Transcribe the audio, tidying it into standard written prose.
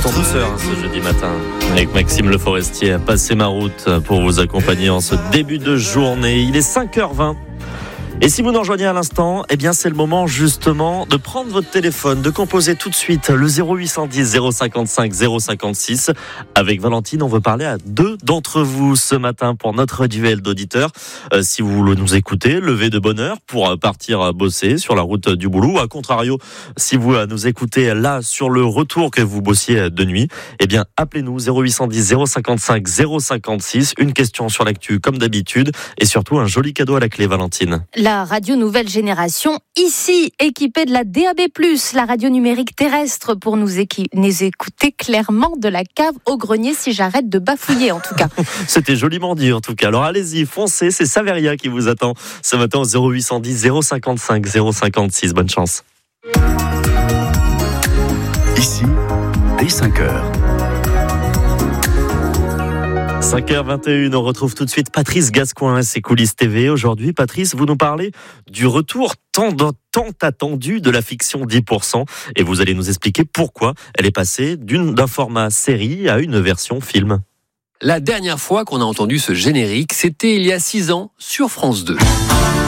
en douceur ce jeudi matin avec Maxime Le Forestier. Passez ma route pour vous accompagner en ce début de journée. Il est 5h20. Et si vous nous rejoignez à l'instant, eh bien c'est le moment justement de prendre votre téléphone, de composer tout de suite le 0810 055 056. Avec Valentine, on veut parler à deux d'entre vous ce matin pour notre duel d'auditeurs. Si vous voulez nous écouter, levez de bonne heure pour partir bosser sur la route du boulot. A contrario, si vous nous écoutez là sur le retour que vous bossiez de nuit, eh bien appelez-nous 0810 055 056. Une question sur l'actu comme d'habitude et surtout un joli cadeau à la clé, Valentine. La radio nouvelle génération, ici, équipée de la DAB+, la radio numérique terrestre, pour nous écouter clairement de la cave au grenier, si j'arrête de bafouiller en tout cas. C'était joliment dit en tout cas. Alors allez-y, foncez, c'est Saveria qui vous attend ce matin au 0810 055 056. Bonne chance. Ici, dès 5h. 5h21, on retrouve tout de suite Patrice Gascoin et ses coulisses TV. Aujourd'hui, Patrice, vous nous parlez du retour tant attendu de la fiction 10%. Et vous allez nous expliquer pourquoi elle est passée d'un format série à une version film. La dernière fois qu'on a entendu ce générique, c'était il y a 6 ans sur France 2.